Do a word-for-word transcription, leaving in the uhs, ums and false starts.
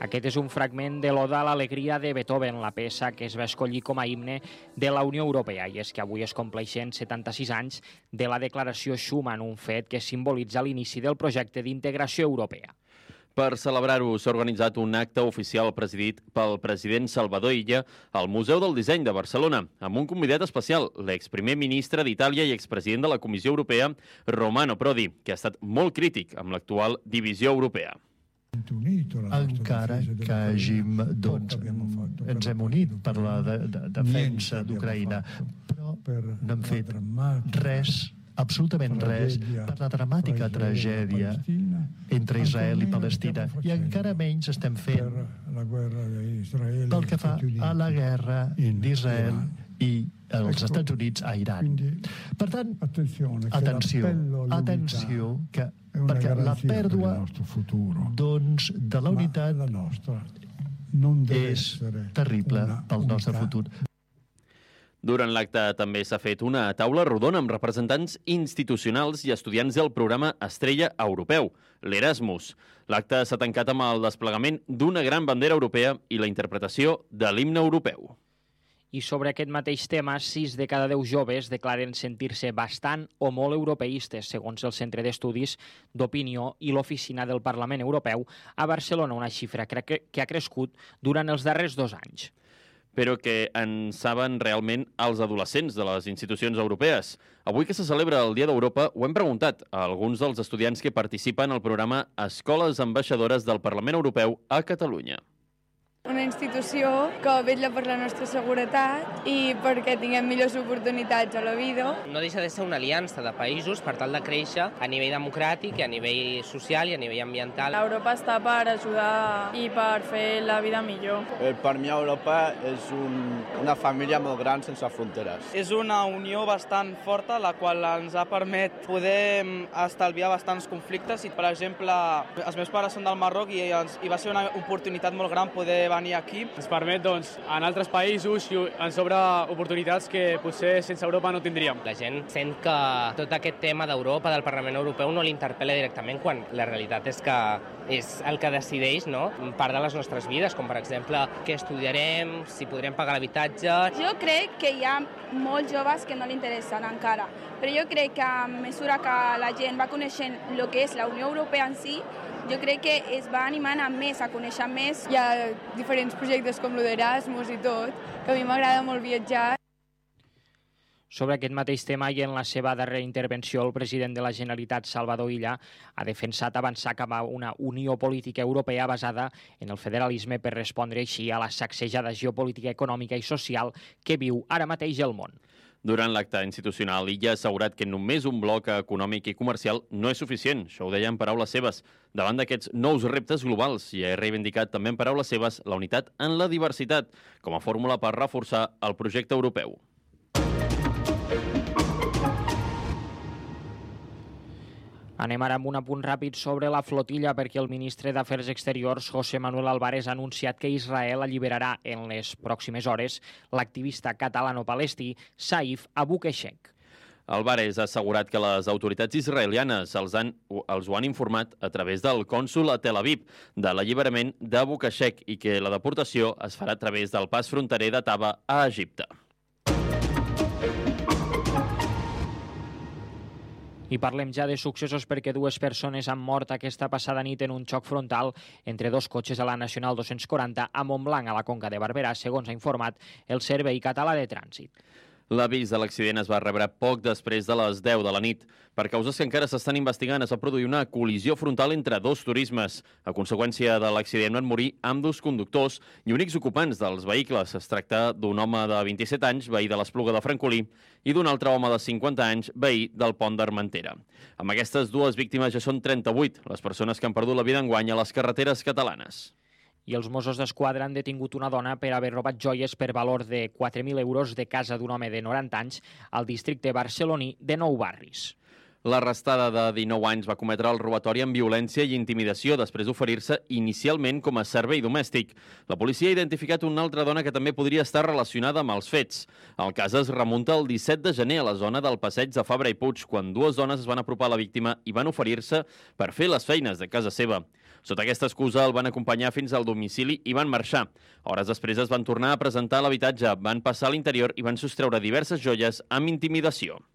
Aquest és un fragment de l'Oda a l'alegria de Beethoven, la peça que es va escollir com a himne de la Unió Europea, i és que avui es compleixen setanta-sis anys de la declaració Schuman, un fet que simbolitza l'inici del projecte d'integració europea. Per celebrar-ho s'ha organitzat un acte oficial presidit pel president Salvador Illa al Museu del Disseny de Barcelona, amb un convidat especial, l'exprimer ministre d'Itàlia i expresident de la Comissió Europea, Romano Prodi, que ha estat molt crític amb l'actual divisió europea. Encara que hàgim, doncs, ens hem unit per la de, de, defensa d'Ucraïna, però no hem fet res, absolutament res, per la dramàtica tragèdia entre Israel i Palestina, i encara menys estem fent pel que fa a la guerra d'Israel i els Estats Units a Iran. Per tant, atenció, atenció, que, perquè la pèrdua doncs, de la unitat és terrible pel nostre futur. Durant l'acte també s'ha fet una taula rodona amb representants institucionals i estudiants del programa Estrella Europeu, l'Erasmus. L'acte s'ha tancat amb el desplegament d'una gran bandera europea i la interpretació de l'himne europeu. I sobre aquest mateix tema, sis de cada deu joves declaren sentir-se bastant o molt europeistes, segons el Centre d'Estudis d'Opinió i l'Oficina del Parlament Europeu a Barcelona, una xifra que ha crescut durant els darrers dos anys. Però que en saben realment els adolescents de les institucions europees. Avui que se celebra el Dia d'Europa, ho hem preguntat a alguns dels estudiants que participen al programa Escoles Ambaixadores del Parlament Europeu a Catalunya. Una institució que vetlla per la nostra seguretat i perquè tinguem millors oportunitats a la vida. No deixa de ser una aliança de països per tal de créixer a nivell democràtic, a nivell social i a nivell ambiental. Europa està per ajudar i per fer la vida millor. Eh, per mi Europa és un, una família molt gran sense fronteres. És una unió bastant forta, la qual ens ha permet poder estalviar bastants conflictes. I, per exemple, els meus pares són del Marroc i, i va ser una oportunitat molt gran poder venir aquí. Ens permet, doncs, en altres països i ens obre oportunitats que potser sense Europa no tindríem. La gent sent que tot aquest tema d'Europa, del Parlament Europeu, no l'interpel·la directament, quan la realitat és que és el que decideix, no?, part de les nostres vides, com per exemple què estudiarem, si podrem pagar l'habitatge. Jo crec que hi ha molts joves que no li interessen encara, però jo crec que a mesura que la gent va coneixent el que és la Unió Europea en si, jo crec que es va animant a més, a conèixer més. Hi ha diferents projectes com l'Erasmus i tot, que a mi m'agrada molt viatjar. Sobre aquest mateix tema i en la seva darrera intervenció, el president de la Generalitat, Salvador Illa, ha defensat avançar cap a una unió política europea basada en el federalisme per respondre així a la sacsejada geopolítica, econòmica i social que viu ara mateix el món. Durant l'acte institucional, Illa ha assegurat que només un bloc econòmic i comercial no és suficient. Això ho deia en paraules seves. Davant d'aquests nous reptes globals, i ha reivindicat també en paraules seves la unitat en la diversitat, com a fórmula per reforçar el projecte europeu. Anem ara amb un apunt ràpid sobre la flotilla, perquè el ministre d'Afers Exteriors, José Manuel Álvarez, ha anunciat que Israel alliberarà en les pròximes hores l'activista catalano-palestí Saif Abu Keshek. Álvarez ha assegurat que les autoritats israelianes els, han, els ho han informat a través del cònsol a Tel Aviv de l'alliberament d'Abu Keshek i que la deportació es farà a través del pas fronterer de Taba a Egipte. I parlem ja de successos, perquè dues persones han mort aquesta passada nit en un xoc frontal entre dos cotxes a la Nacional dos-cents quaranta a Montblanc, a la Conca de Barberà, segons ha informat el Servei Català de Trànsit. L'avís de l'accident es va rebre poc després de les deu de la nit. Per causes que encara s'estan investigant, es va produir una col·lisió frontal entre dos turismes. A conseqüència de l'accident van morir ambdós conductors i únics ocupants dels vehicles. Es tracta d'un home de vint-i-set anys, veí de l'Espluga de Francolí, i d'un altre home de cinquanta anys, veí del Pont d'Armentera. Amb aquestes dues víctimes ja són trenta-vuit les persones que han perdut la vida enguany a les carreteres catalanes. I els Mossos d'Esquadra han detingut una dona per haver robat joies per valor de quatre mil euros de casa d'un home de noranta anys al districte barceloní de Nou Barris. L'arrestada de dinou anys va cometre el robatori amb violència i intimidació després d'oferir-se inicialment com a servei domèstic. La policia ha identificat una altra dona que també podria estar relacionada amb els fets. El cas es remunta el disset de gener a la zona del passeig de Fabra i Puig, quan dues dones es van apropar a la víctima i van oferir-se per fer les feines de casa seva. Sota aquesta excusa el van acompanyar fins al domicili i van marxar. Hores després es van tornar a presentar a l'habitatge, van passar a l'interior i van sostreure diverses joies amb intimidació.